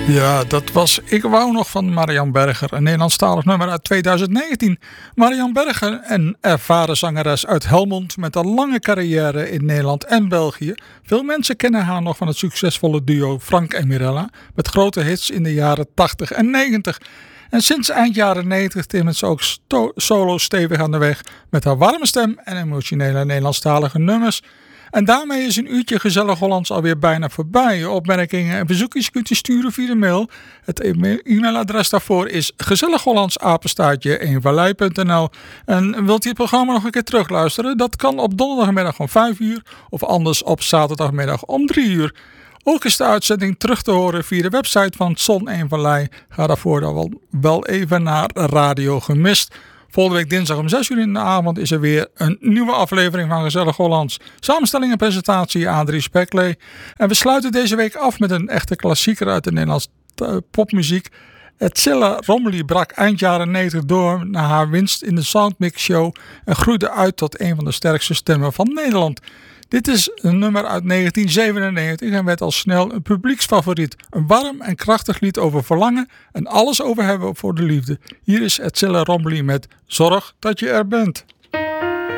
Ja, dat was Ik wou nog van Marian Berger, een Nederlandstalig nummer uit 2019. Marian Berger, een ervaren zangeres uit Helmond met een lange carrière in Nederland en België. Veel mensen kennen haar nog van het succesvolle duo Frank en Mirella, met grote hits in de jaren 80 en 90. En sinds eind jaren 90 timmert ze ook solo stevig aan de weg met haar warme stem en emotionele Nederlandstalige nummers. En daarmee is een uurtje Gezellig Hollands alweer bijna voorbij. Opmerkingen en bezoekjes kunt u sturen via de mail. Het e-mailadres daarvoor is gezellighollandsapenstaartje1vallei.nl. En wilt u het programma nog een keer terugluisteren? Dat kan op donderdagmiddag om 5 uur of anders op zaterdagmiddag om 3 uur. Ook is de uitzending terug te horen via de website van Zon 1 Vallei. Ga daarvoor dan wel even naar Radio Gemist. Volgende week dinsdag om 6 uur in de avond is er weer een nieuwe aflevering van Gezellig Hollands. Samenstelling en presentatie Adrie Speklee. En we sluiten deze week af met een echte klassieker uit de Nederlandse popmuziek. Etzilla Rommelly brak eind jaren 90 door na haar winst in de Soundmix Show en groeide uit tot een van de sterkste stemmen van Nederland. Dit is een nummer uit 1997 en werd al snel een publieksfavoriet. Een warm en krachtig lied over verlangen en alles over hebben voor de liefde. Hier is Etzilla Rommelly met Zorg dat je er bent.